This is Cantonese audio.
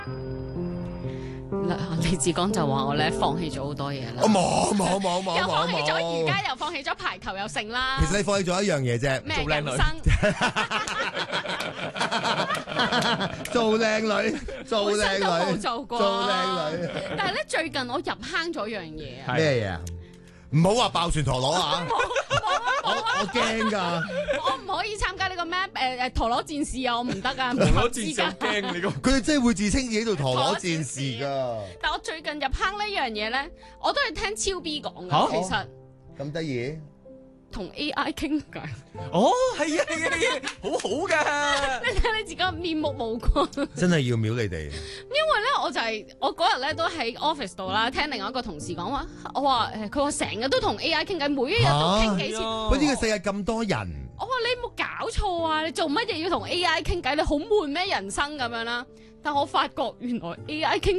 李志剛就話我咧放棄咗好多嘢啦。 我冇， 又放棄咗瑜伽，又放棄咗排球，又剩啦。 其實你放棄咗一樣嘢啫， 咩做靚女。 人生做靚女，做靚女， 冇做過。 做靚女。 但係咧，最近我入坑咗樣嘢啊！ 咩嘢啊？唔好話爆旋陀螺啊！我驚㗎。 我唔可以參加呢個咩陀螺戰士啊！我唔得啊！ 陀螺戰士好驚你個。 佢哋真係會自稱自己做陀螺戰士㗎。 但我最近入坑呢樣嘢咧，我都係聽超 B 講嚇㗎。其實咁得意？ 同 AI 傾偈， 哦，係啊，好好㗎。 你睇你自己面目無光。 真係要秒你哋。 因為咧，我嗰日咧都喺 office 度啦，聽另外一個同事講話，我話佢話成日都同 AI 傾偈，每一日都傾幾次。 喂，呢個世界咁多人。 我話你冇搞錯啊！你做乜嘢要同 AI 傾偈？你好悶咩人生咁樣啦？但我發覺原來 AI 傾